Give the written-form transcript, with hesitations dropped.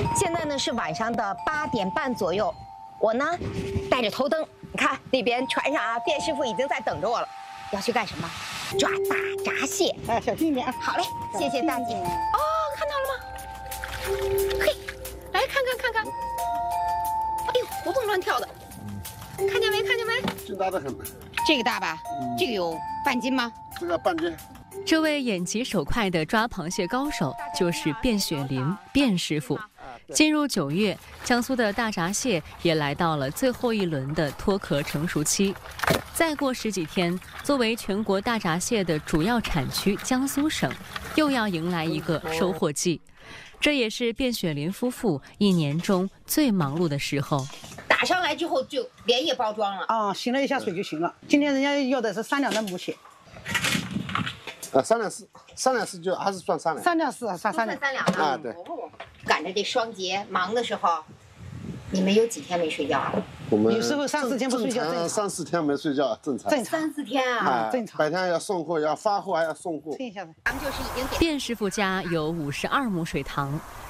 现在呢是晚上的8点半左右，我呢带着头灯，你看那边船上啊，卞师傅已经在等着我了。要去干什么？抓大闸蟹。 哎，小心一点啊！ 好嘞，谢谢大姐。哦，看到了吗？嘿，来看看看看。哎呦，活蹦乱跳的，看见没？看见没？ 劲大的很。 这个大吧？这个有半斤吗？ 这个半斤。 这位眼疾手快的抓螃蟹高手就是卞雪林，卞师傅。进入9月，江苏的大闸蟹也来到了最后一轮的脱壳成熟期。再过10几天，作为全国大闸蟹的主要产区，江苏省又要迎来一个收获季。这也是卞雪林夫妇一年中最忙碌的时候。 打上来之后就连夜包装了啊，洗了一下水就行了。今天人家要的是3两的母蟹。 3两4，3两4就还是算3两。 3两4啊，算3两。 3两啊，对。 赶着这双节忙的时候，你们有几天没睡觉啊？ 我们有时候3、4天不睡觉正常。 3、4天没睡觉正常。 正常。 3、4天啊， 正常。 白天要送货，要发货，还要送货。 听一下子。 咱们就是已经卞师傅家有52亩水塘。